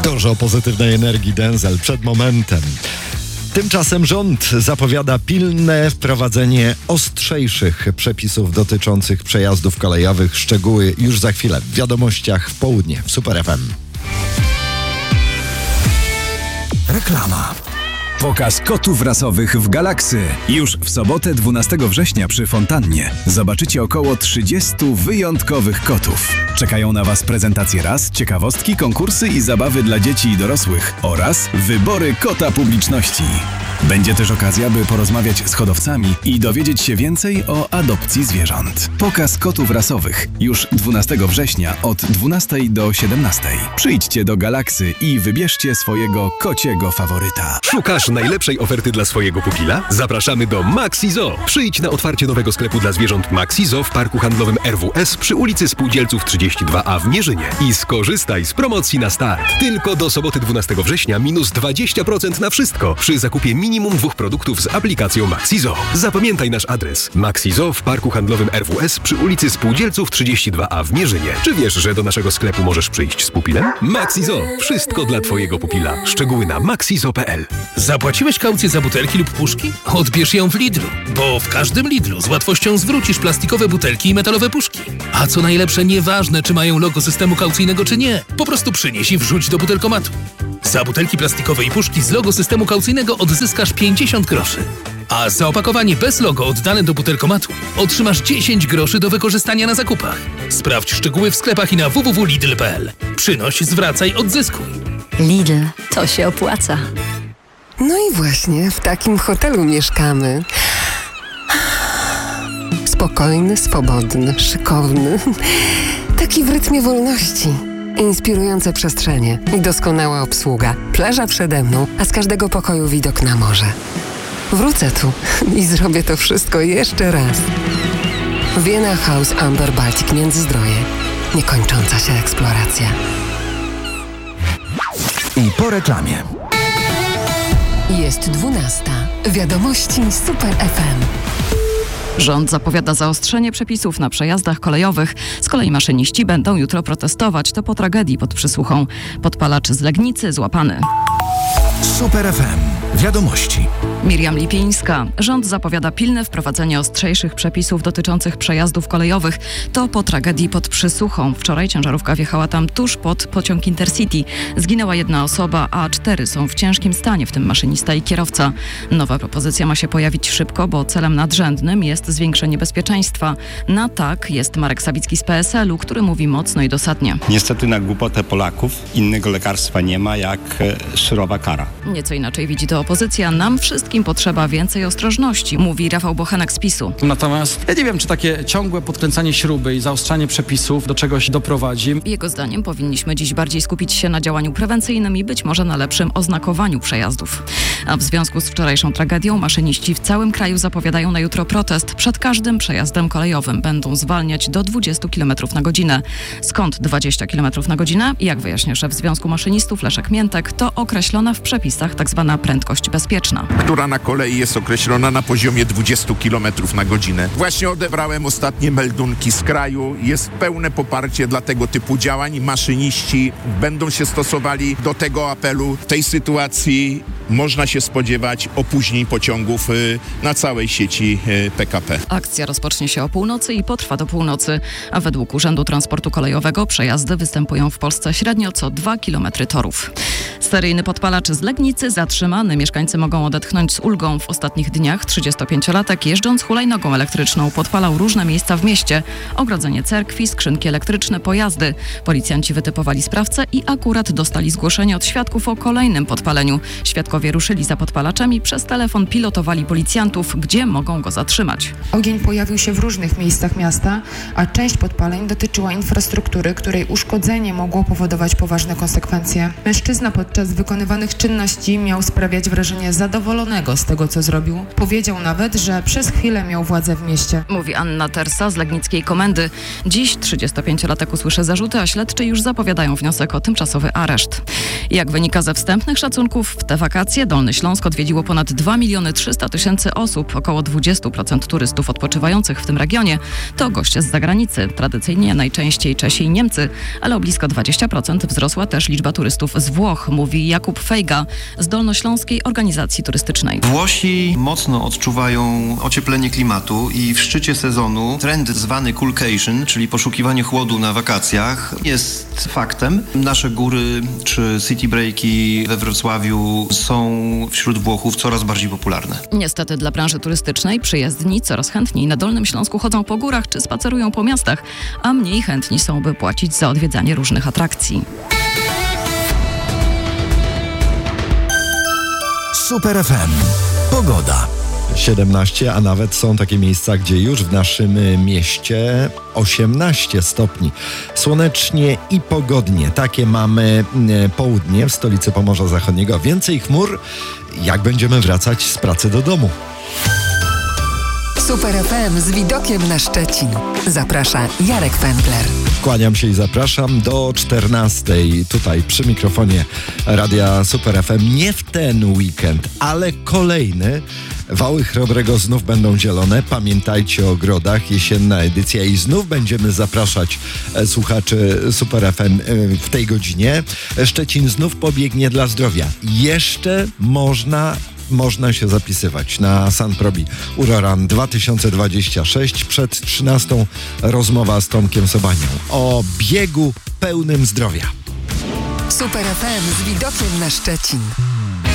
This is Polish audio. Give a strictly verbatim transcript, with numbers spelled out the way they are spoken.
Dużo pozytywnej energii, Denzel, przed momentem. Tymczasem rząd zapowiada pilne wprowadzenie ostrzejszych przepisów dotyczących przejazdów kolejowych. Szczegóły już za chwilę w wiadomościach w południe w Super F M. Reklama. Pokaz kotów rasowych w Galaksy. Już w sobotę dwunastego września przy fontannie zobaczycie około trzydziestu wyjątkowych kotów. Czekają na Was prezentacje ras, ciekawostki, konkursy i zabawy dla dzieci i dorosłych oraz wybory kota publiczności. Będzie też okazja, by porozmawiać z hodowcami i dowiedzieć się więcej o adopcji zwierząt. Pokaz kotów rasowych już dwunastego września od dwunastej do siedemnastej. Przyjdźcie do Galaksy i wybierzcie swojego kociego faworyta. Szukasz najlepszej oferty dla swojego pupila? Zapraszamy do Maxi Zoo. Przyjdź na otwarcie nowego sklepu dla zwierząt Maxi Zoo w parku handlowym R W S przy ulicy Spółdzielców trzydzieści dwa A w Mierzynie i skorzystaj z promocji na start. Tylko do soboty dwunastego września minus dwadzieścia procent na wszystko przy zakupie minimum dwóch produktów z aplikacją Maxi Zoo. Zapamiętaj nasz adres. Maxi Zoo w parku handlowym R W S przy ulicy Spółdzielców trzydzieści dwa A w Mierzynie. Czy wiesz, że do naszego sklepu możesz przyjść z pupilem? Maxi Zoo. Wszystko dla twojego pupila. Szczegóły na maxizoo kropka p l. Zapłaciłeś kaucję za butelki lub puszki? Odbierz ją w Lidlu, bo w każdym Lidlu z łatwością zwrócisz plastikowe butelki i metalowe puszki. A co najlepsze, nieważne czy mają logo systemu kaucyjnego czy nie, po prostu przynieś i wrzuć do butelkomatu. Za butelki plastikowe i puszki z logo systemu kaucyjnego odzyskasz pięćdziesiąt groszy. A za opakowanie bez logo oddane do butelkomatu otrzymasz dziesięć groszy do wykorzystania na zakupach. Sprawdź szczegóły w sklepach i na w w w kropka lidl kropka p l. Przynoś, zwracaj, odzyskuj. Lidl, to się opłaca. No i właśnie w takim hotelu mieszkamy. Spokojny, swobodny, szykowny. Taki w rytmie wolności. Inspirujące przestrzenie i doskonała obsługa. Plaża przede mną, a z każdego pokoju widok na morze. Wrócę tu i zrobię to wszystko jeszcze raz. Vienna House Amber Baltic Międzyzdroje. Niekończąca się eksploracja. I po reklamie. Jest dwunasta. Wiadomości Super F M. Rząd zapowiada zaostrzenie przepisów na przejazdach kolejowych. Z kolei maszyniści będą jutro protestować. To po tragedii pod Przysłuchą. Podpalacz z Legnicy złapany. Super F M. Wiadomości. Miriam Lipińska. Rząd zapowiada pilne wprowadzenie ostrzejszych przepisów dotyczących przejazdów kolejowych. To po tragedii pod Przysłuchą. Wczoraj ciężarówka wjechała tam tuż pod pociąg Intercity. Zginęła jedna osoba, a cztery są w ciężkim stanie, w tym maszynista i kierowca. Nowa propozycja ma się pojawić szybko, bo celem nadrzędnym jest zwiększenie bezpieczeństwa. Na tak jest Marek Sawicki z P S L u, który mówi mocno i dosadnie. Niestety na głupotę Polaków innego lekarstwa nie ma jak surowa kara. Nieco inaczej widzi to opozycja. Nam wszystkim potrzeba więcej ostrożności, mówi Rafał Bochenek z PiSu. Natomiast ja nie wiem, czy takie ciągłe podkręcanie śruby i zaostrzanie przepisów do czegoś doprowadzi. Jego zdaniem powinniśmy dziś bardziej skupić się na działaniu prewencyjnym i być może na lepszym oznakowaniu przejazdów. A w związku z wczorajszą tragedią maszyniści w całym kraju zapowiadają na jutro protest. Przed każdym przejazdem kolejowym będą zwalniać do dwudziestu kilometrów na godzinę. Skąd dwadzieścia kilometrów na godzinę? Jak wyjaśnia szef Związku Maszynistów Leszek Miętek, to określona w przepisach tzw. prędkość bezpieczna. Która na kolei jest określona na poziomie dwudziestu kilometrów na godzinę. Właśnie odebrałem ostatnie meldunki z kraju. Jest pełne poparcie dla tego typu działań. Maszyniści będą się stosowali do tego apelu. W tej sytuacji można się spodziewać opóźnień pociągów na całej sieci P K P. Akcja rozpocznie się o północy i potrwa do północy, a według Urzędu Transportu Kolejowego przejazdy występują w Polsce średnio co dwa kilometry torów. Seryjny podpalacz z Legnicy zatrzymany. Mieszkańcy mogą odetchnąć z ulgą. W ostatnich dniach trzydziestopięciolatek jeżdżąc hulajnogą elektryczną podpalał różne miejsca w mieście. Ogrodzenie cerkwi, skrzynki elektryczne, pojazdy. Policjanci wytypowali sprawcę i akurat dostali zgłoszenie od świadków o kolejnym podpaleniu. Świadkowie ruszyli za podpalaczem i przez telefon pilotowali policjantów, gdzie mogą go zatrzymać. Ogień pojawił się w różnych miejscach miasta, a część podpaleń dotyczyła infrastruktury, której uszkodzenie mogło powodować poważne konsekwencje. Mężczyzna podczas wykonywanych czynności miał sprawiać wrażenie zadowolonego z tego, co zrobił. Powiedział nawet, że przez chwilę miał władzę w mieście. Mówi Anna Tersa z Legnickiej Komendy. Dziś trzydziestopięciolatek usłyszy zarzuty, a śledczy już zapowiadają wniosek o tymczasowy areszt. Jak wynika ze wstępnych szacunków, w te wakacje Dolny Śląsk odwiedziło ponad dwa miliony trzysta tysięcy osób. Około dwadzieścia procent turystów odpoczywających w tym regionie to goście z zagranicy. Tradycyjnie najczęściej Czesi i Niemcy, ale o blisko dwadzieścia procent wzrosła też liczba turystów z Włoch, mówi Jakub Fejga z Dolnośląskiej Organizacji Turystycznej. Włosi mocno odczuwają ocieplenie klimatu i w szczycie sezonu trend zwany coolcation, czyli poszukiwanie chłodu na wakacjach, jest faktem. Nasze góry czy city breaki we Wrocławiu są wśród Włochów coraz bardziej popularne. Niestety dla branży turystycznej przyjezdni coraz chętniej na Dolnym Śląsku chodzą po górach czy spacerują po miastach, a mniej chętni są, by płacić za odwiedzanie różnych atrakcji. Super F M. Pogoda. siedemnaście, a nawet są takie miejsca, gdzie już w naszym mieście osiemnaście stopni. Słonecznie i pogodnie. Takie mamy południe w stolicy Pomorza Zachodniego. Więcej chmur, jak będziemy wracać z pracy do domu. Super F M z widokiem na Szczecin. Zaprasza Jarek Pętler. Kłaniam się i zapraszam do czternastej tutaj przy mikrofonie Radia Super F M. Nie w ten weekend, ale kolejny. Wały chrobrego znów będą zielone. Pamiętajcie o ogrodach. Jesienna edycja i znów będziemy zapraszać słuchaczy Super F M w tej godzinie. Szczecin znów pobiegnie dla zdrowia. Jeszcze można Można się zapisywać na Sanprobi Uroran dwa tysiące dwadzieścia sześć. Przed trzynastą rozmowa z Tomkiem Sobanią o biegu pełnym zdrowia. Super F M z widokiem na Szczecin.